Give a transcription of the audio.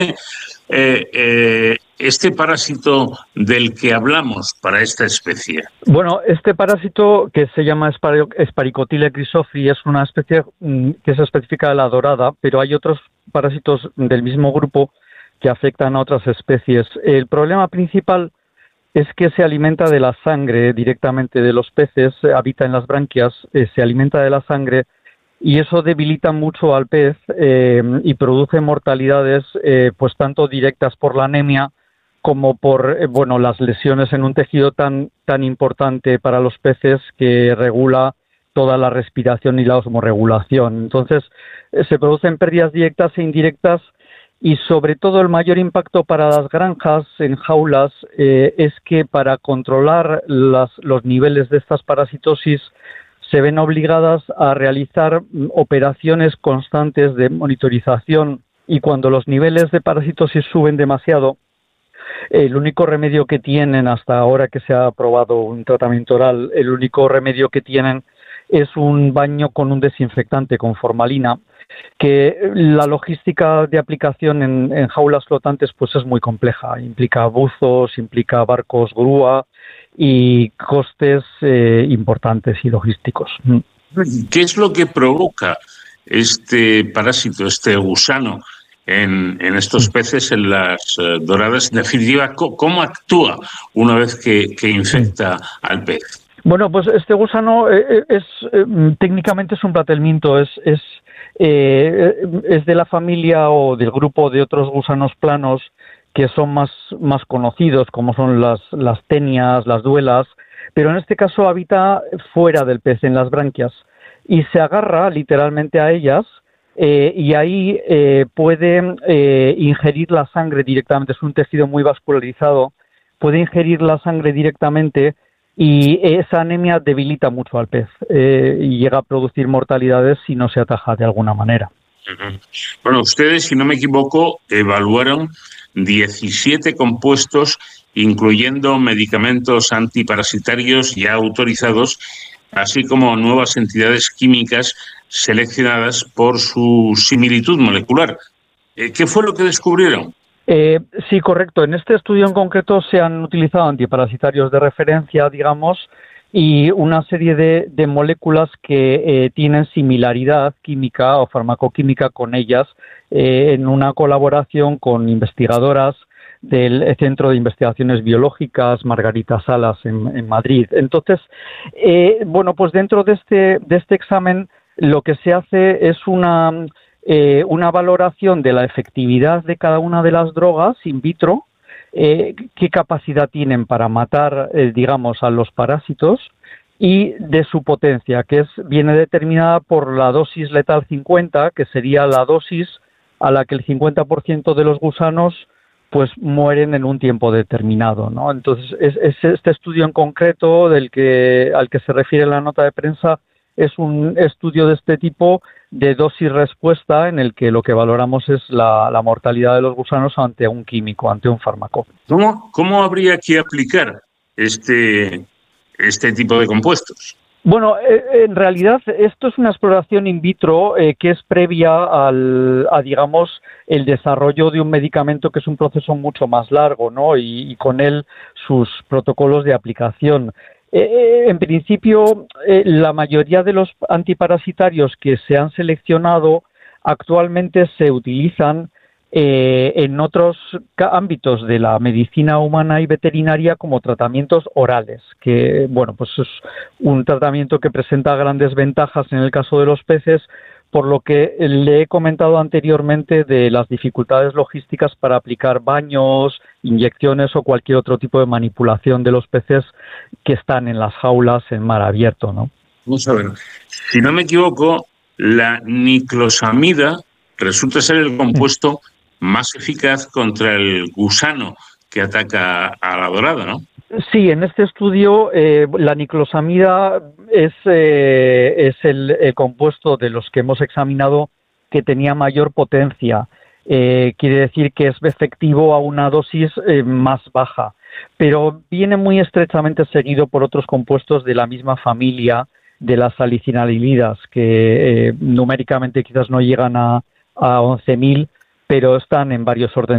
este parásito del que hablamos para esta especie? Bueno, este parásito que se llama Sphaericotyle chrysophryi es una especie que es específica de la dorada, pero hay otros parásitos del mismo grupo que afectan a otras especies. El problema principal es que se alimenta de la sangre directamente de los peces, habita en las branquias, se alimenta de la sangre y eso debilita mucho al pez y produce mortalidades pues tanto directas por la anemia como por las lesiones en un tejido tan importante para los peces que regula toda la respiración y la osmorregulación. Entonces, se producen pérdidas directas e indirectas y sobre todo el mayor impacto para las granjas en jaulas es que para controlar los niveles de estas parasitosis se ven obligadas a realizar operaciones constantes de monitorización y cuando los niveles de parasitosis suben demasiado, el único remedio que tienen hasta ahora que se ha aprobado un tratamiento oral, el único remedio que tienen es un baño con un desinfectante, con formalina, que la logística de aplicación en jaulas flotantes pues es muy compleja, implica buzos, implica barcos grúa y costes importantes y logísticos. ¿Qué es lo que provoca este parásito, este gusano, en estos peces, en las doradas? En definitiva, ¿cómo actúa una vez que infecta al pez? Bueno, pues este gusano técnicamente es un platelminto, es de la familia o del grupo de otros gusanos planos que son más conocidos, como son las tenias, las duelas, pero en este caso habita fuera del pez, en las branquias, y se agarra literalmente a ellas y ahí puede ingerir la sangre directamente, es un tejido muy vascularizado, puede ingerir la sangre directamente y esa anemia debilita mucho al pez y llega a producir mortalidades si no se ataja de alguna manera. Bueno, ustedes, si no me equivoco, evaluaron 17 compuestos, incluyendo medicamentos antiparasitarios ya autorizados, así como nuevas entidades químicas seleccionadas por su similitud molecular. ¿Qué fue lo que descubrieron? Sí, correcto. En este estudio en concreto se han utilizado antiparasitarios de referencia, digamos, y una serie de moléculas que tienen similaridad química o farmacoquímica con ellas en una colaboración con investigadoras del Centro de Investigaciones Biológicas Margarita Salas en Madrid. Entonces, pues dentro de este examen lo que se hace es una valoración de la efectividad de cada una de las drogas in vitro, qué capacidad tienen para matar, digamos, a los parásitos y de su potencia, que viene determinada por la dosis letal 50, que sería la dosis a la que el 50% de los gusanos pues mueren en un tiempo determinado, ¿no? Entonces, este estudio en concreto al que se refiere la nota de prensa es un estudio de este tipo de dosis-respuesta en el que lo que valoramos es la mortalidad de los gusanos ante un químico, ante un fármaco. ¿Cómo habría que aplicar este tipo de compuestos? Bueno, en realidad esto es una exploración in vitro que es previa a, digamos, el desarrollo de un medicamento que es un proceso mucho más largo, ¿no? Y con él sus protocolos de aplicación. En principio, la mayoría de los antiparasitarios que se han seleccionado actualmente se utilizan en otros ámbitos de la medicina humana y veterinaria como tratamientos orales, que pues es un tratamiento que presenta grandes ventajas en el caso de los peces, por lo que le he comentado anteriormente de las dificultades logísticas para aplicar baños, inyecciones o cualquier otro tipo de manipulación de los peces que están en las jaulas en mar abierto, ¿no? Vamos a ver, si no me equivoco, la niclosamida resulta ser el compuesto más eficaz contra el gusano que ataca a la dorada, ¿no? Sí, en este estudio la niclosamida es el compuesto de los que hemos examinado que tenía mayor potencia. Quiere decir que es efectivo a una dosis más baja, pero viene muy estrechamente seguido por otros compuestos de la misma familia de las salicinalilidas, que numéricamente quizás no llegan a 11.000, pero están en varios órdenes